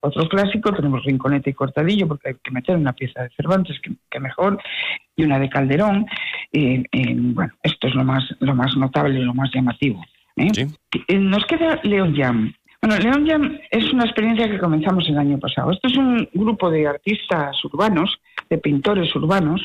otro clásico, tenemos Rinconete y Cortadillo, porque hay que meter una pieza de Cervantes, que mejor, y una de Calderón. Bueno, esto es lo más notable y lo más llamativo. Sí. Nos queda León Jam. Bueno, León Jam es una experiencia que comenzamos el año pasado. Esto es un grupo de artistas urbanos, de pintores urbanos,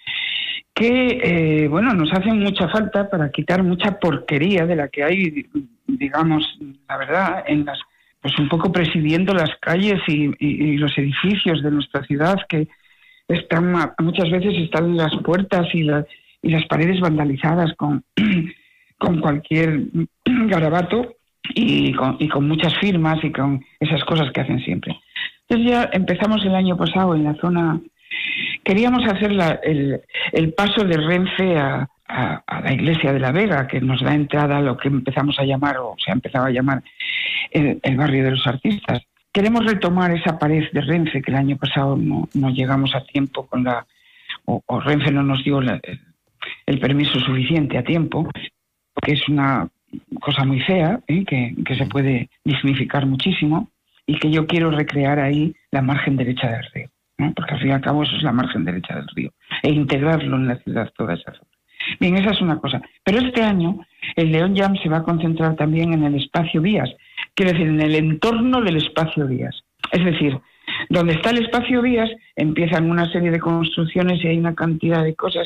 que nos hacen mucha falta para quitar mucha porquería de la que hay, digamos, la verdad, pues un poco presidiendo las calles y los edificios de nuestra ciudad, que muchas veces están en las puertas y las paredes vandalizadas con cualquier garabato y con muchas firmas y con esas cosas que hacen siempre. Entonces ya empezamos el año pasado en la zona. Queríamos hacer el paso de Renfe a la iglesia de la Vega, que nos da entrada a lo que empezamos a llamar, o se ha empezado a llamar, el barrio de los artistas. Queremos retomar esa pared de Renfe, que el año pasado no llegamos a tiempo o Renfe no nos dio el permiso suficiente a tiempo, porque es una cosa muy fea, que se puede dignificar muchísimo, y que yo quiero recrear ahí la margen derecha del río, ¿no? Porque al fin y al cabo eso es la margen derecha del río, e integrarlo en la ciudad, toda esa zona. Bien, esa es una cosa. Pero este año el León Jam se va a concentrar también en el espacio Vías, quiero decir, en el entorno del espacio Vías. Es decir, donde está el espacio Vías empiezan una serie de construcciones y hay una cantidad de cosas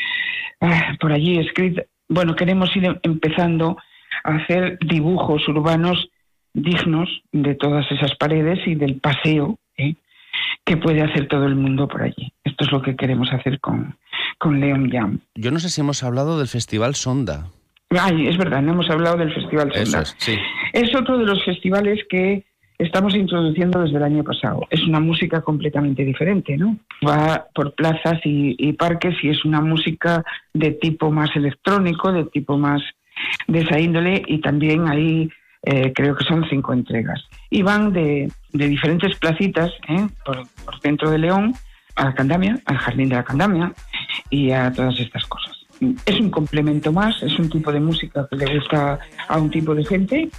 por allí escritas. Bueno, queremos ir empezando a hacer dibujos urbanos dignos de todas esas paredes y del paseo que puede hacer todo el mundo por allí. Esto es lo que queremos hacer con León Jam. Yo no sé si hemos hablado del Festival Sonda. Ay, es verdad, no hemos hablado del Festival Sonda. Eso es, sí. Es otro de los festivales que estamos introduciendo desde el año pasado. Es una música completamente diferente, ¿no? Va por plazas y parques y es una música de tipo más electrónico, de tipo más de esa índole, y también ahí creo que son 5 entregas. Y van de diferentes placitas por dentro de León a la Candamia, al Jardín de la Candamia y a todas estas cosas. Es un complemento más, es un tipo de música que le gusta a un tipo de gente,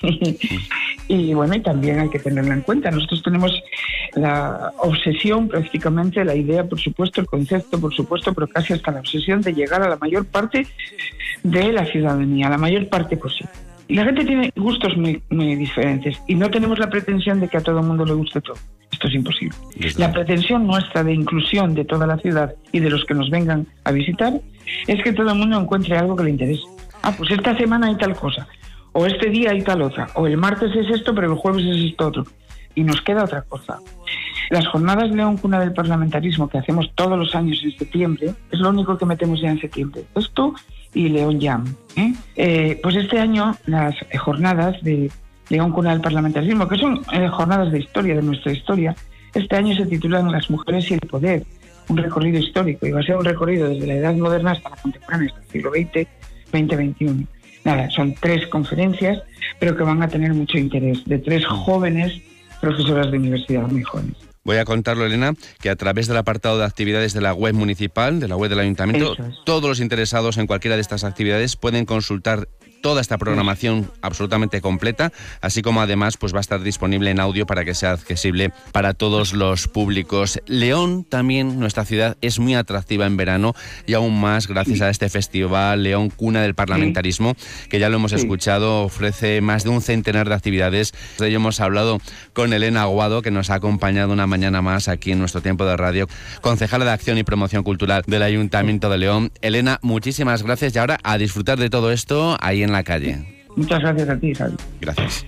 y bueno, y también hay que tenerlo en cuenta. Nosotros tenemos la obsesión, prácticamente, la idea, por supuesto, el concepto, por supuesto, pero casi hasta la obsesión de llegar a la mayor parte de la ciudadanía, la mayor parte posible. Y la gente tiene gustos muy, muy diferentes y no tenemos la pretensión de que a todo el mundo le guste todo. Esto es imposible. La pretensión nuestra de inclusión de toda la ciudad y de los que nos vengan a visitar es que todo el mundo encuentre algo que le interese. Pues esta semana hay tal cosa, o este día hay tal otra, o el martes es esto, pero el jueves es esto otro. Y nos queda otra cosa. Las jornadas León Cuna del Parlamentarismo que hacemos todos los años en septiembre, es lo único que metemos ya en septiembre. Esto y León Jam. Pues este año las jornadas de León Cuna del Parlamentarismo, que son jornadas de historia, de nuestra historia, este año se titulan Las mujeres y el poder, un recorrido histórico, y va a ser un recorrido desde la Edad Moderna hasta la contemporánea, hasta el siglo XX, XXI. Nada, son 3 conferencias, pero que van a tener mucho interés, de 3 jóvenes profesoras de universidad muy jóvenes. Voy a contarlo, Elena, que a través del apartado de actividades de la web municipal, de la web del ayuntamiento, todos los interesados en cualquiera de estas actividades pueden consultar toda esta programación absolutamente completa, así como además pues va a estar disponible en audio para que sea accesible para todos los públicos. León también, nuestra ciudad, es muy atractiva en verano y aún más gracias a este festival León Cuna del Parlamentarismo, que ya lo hemos escuchado, ofrece más de un centenar de actividades. De ello hemos hablado con Elena Aguado, que nos ha acompañado una mañana más aquí en nuestro tiempo de radio, concejala de Acción y Promoción Cultural del Ayuntamiento de León. Elena, muchísimas gracias y ahora a disfrutar de todo esto ahí en la calle. Muchas gracias a ti, Javi. Gracias.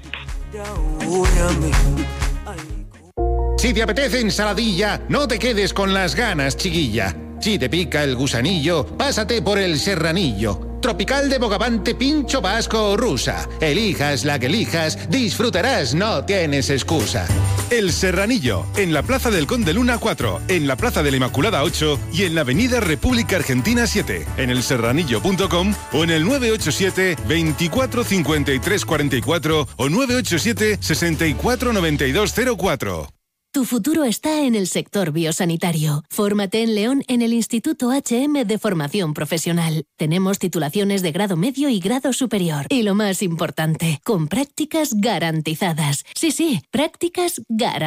Si te apetece ensaladilla, no te quedes con las ganas, chiquilla. Si te pica el gusanillo, pásate por el serranillo. Tropical de Bogavante, pincho vasco o rusa. Elijas la que elijas, disfrutarás, no tienes excusa. El Serranillo, en la Plaza del Conde Luna 4, en la Plaza de la Inmaculada 8 y en la Avenida República Argentina 7, en elserranillo.com o en el 987 24 53 44 o 987 64 92 04. Tu futuro está en el sector biosanitario. Fórmate en León en el Instituto HM de Formación Profesional. Tenemos titulaciones de grado medio y grado superior. Y lo más importante, con prácticas garantizadas. Sí, prácticas garantizadas.